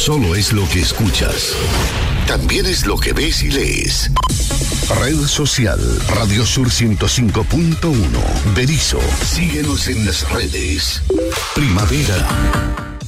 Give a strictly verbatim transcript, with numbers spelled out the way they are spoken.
solo es lo que escuchas, también es lo que ves y lees. Red social, Radio Sur ciento cinco punto uno, Berisso. Síguenos en las redes. Primavera.